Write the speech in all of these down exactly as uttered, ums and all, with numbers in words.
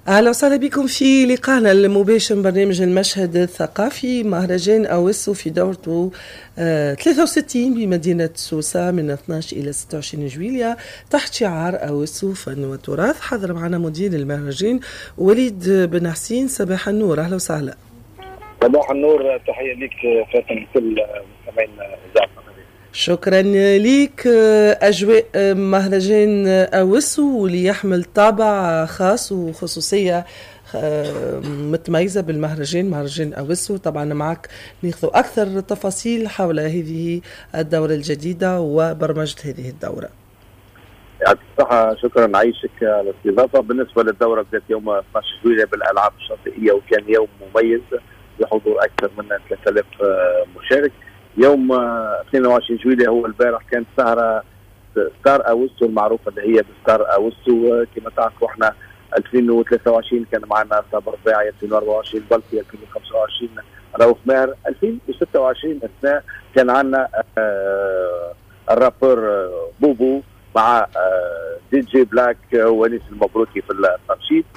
أهلا وسهلا بكم في لقائنا المباشر من برنامج المشهد الثقافي. مهرجان أوسو في دورته آه ثلاثة وستين بمدينة سوسة من اثني عشر إلى ستة وعشرين جويلية تحت شعار أوسو فن وتراث. حضر معنا مدير المهرجان وليد بن حسين. صباح النور، أهلا وسهلا. صباح النور، تحية لك فاتن كل مستمعين إذاعة. شكرا ليك. أجواء مهرجان أوسو واللي يحمل طابع خاص وخصوصية متميزة بالمهرجان، مهرجان أوسو. طبعا معك ناخذ أكثر تفاصيل حول هذه الدورة الجديدة وبرمجة هذه الدورة. يعطيك الصحة، شكرا نعيشك على الاستضافة. بالنسبة للدورة بدأت يوم اثني عشر جويلية بالألعاب الشاطئية وكان يوم مميز بحضور أكثر من ثلاثة آلاف مشارك. يوم اثنين وعشرين جويلية هو البارح كانت سهرة ستار أوسو المعروفة اللي هي بستار أوسو. كما تعرفوا احنا ألفين وثلاثة وعشرين كان معنا صابر باعي، ألفين وأربعة وعشرين بلطي، ألفين وخمسة وعشرين رؤوف ماهر، ألفين وستة وعشرين اثناء كان عندنا آه الرابور بوبو مع آه دي جي بلاك ونيس المبروكي في التنشيط،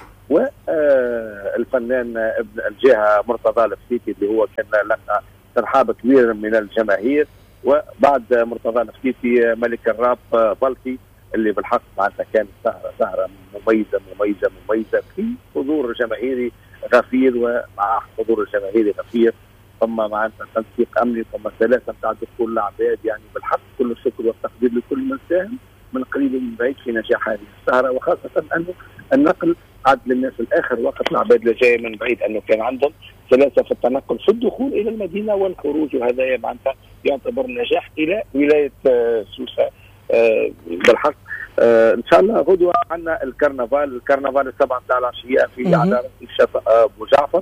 والفنان ابن الجهة مرتضى الفتيتي اللي هو كان لقى ترحاب كبير من الجماهير. وبعد مرتضى الفتيتي ملك الراب بلطي اللي بالحق معناتها كانت سهرة سهرة مميزة مميزة مميزة في حضور جماهيري غفير، ومع حضور الجماهيري غفير ثم معناتها تنسيق أمني ثم سلاسة نتاع دخول العباد. يعني بالحق كل الشكر والتقدير لكل من ساهم من قريب ومن بعيد في نجاح هذه السهرة، وخاصة أنه النقل عاد للناس الآخر وقت العباد اللي جاي من بعيد أنه كان عندهم سلاسة في التنقل في الدخول إلى المدينة والخروج، وهذا معناتها يعتبر نجاح إلى ولاية سوسة بالحق. إن شاء الله غدوة عندنا الكرنفال، الكرنفال السبعة متاع العشية في على رصيف شاطئ أبو جعفر.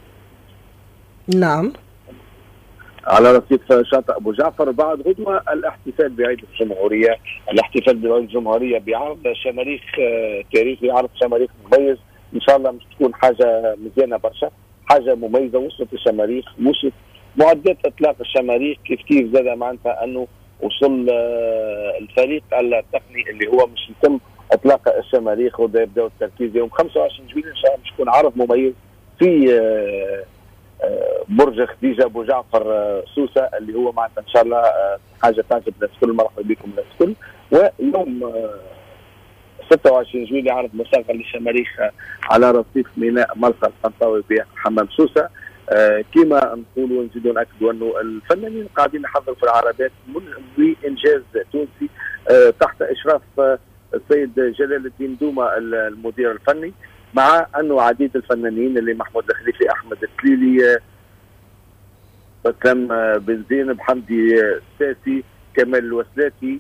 نعم، على رصيف شاطئ أبو جعفر. بعد غدوة الاحتفال بعيد الجمهورية، الاحتفال بعيد الجمهورية بعرض شماريخ تاريخي، عرض شماريخ مميز إن شاء الله. مش تكون حاجة مزيانة برشا، حاجة مميزة. وصلت الشماريخ، وصلت معدات إطلاق الشماريخ، كيف كيف زاد معناتها أنه وصل الفريق التقني اللي هو مش يتم إطلاق الشماريخ، وده يبدأ التركيز يوم خمسة وعشرين جويلية إن شاء الله. مش تكون عرض مميز في برج خديجة أبو جعفر سوسة اللي هو معناتها إن شاء الله حاجة تعجب الناس الكل. مرحبا بكم الناس الكل. ويوم ستة وعشرين جويلية عرض مصغر للشماريخ على رصيف ميناء ملقا القنطاوي بحمام سوسة. آه كما نقولوا ونزيدوا نأكدوا أنه الفنانين قاعدين يحضروا في العربات بإنجاز تونسي آه تحت إشراف آه السيد جلال الدين دوما المدير الفني، مع أنه عديد الفنانين اللي محمود الخليفي، أحمد التليلي، بسام آه بن زينب، حمدي الساسي، كمال الوسلاتي،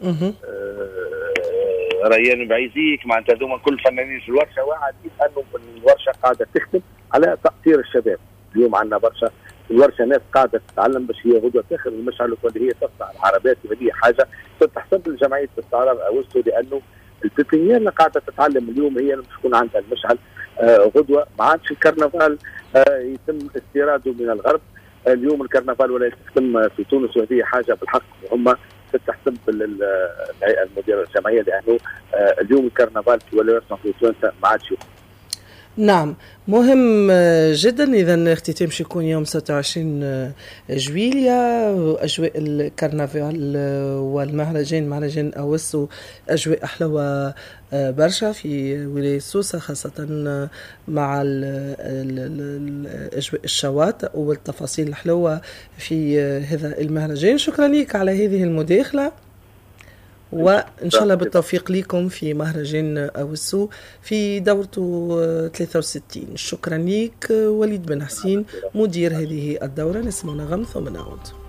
آه ريان بعيزيك، معناتها هذوما كل فنانين في الورشة. وعديد أنه الورشة قاعدة تخدم على تأثير الشباب. اليوم عندنا برشا الورشه ناس قاعده تتعلم باش هي غدوه تاخذ المشعل واللي هي تصنع العربات. وهذه حاجه تحسب لجمعيه استعراض اوسو، لانه البيبينيير اللي قاعده تتعلم اليوم هي اللي تكون عندها المشعل آه غدوه. ما عادش الكرنفال آه يتم استيراده من الغرب. آه اليوم الكرنفال ولا يتم في تونس، وهذه حاجه بالحق هم تحسب المدير الجمعيه، لانه آه اليوم الكرنفال في ولايه في تونس ما عادش. نعم، مهم جدا. إذا اختتام يكون يوم ستة وعشرين جويلية، وأجواء الكرنفال والمهرجان مهرجان أوسو أجواء أحلى برشا في ولاية سوسة، خاصة مع أجواء الشواطئ والتفاصيل الحلوة في هذا المهرجان. شكرا لك على هذه المداخلة، وإن شاء الله بالتوفيق لكم في مهرجان أوسو في دورته ثلاثة وستين. شكرا لك وليد بن حسين مدير هذه الدورة. نسمع نغم ثم نعود.